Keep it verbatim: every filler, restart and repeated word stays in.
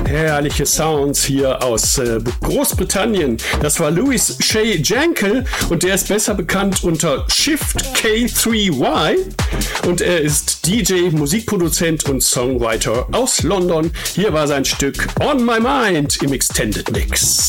Herrliche Sounds hier aus äh, Großbritannien. Das war Louis Shay Jankel und der ist besser bekannt unter Shift K drei Y und er ist D J, Musikproduzent und Songwriter aus London. Hier war sein Stück On My Mind im Extended Mix.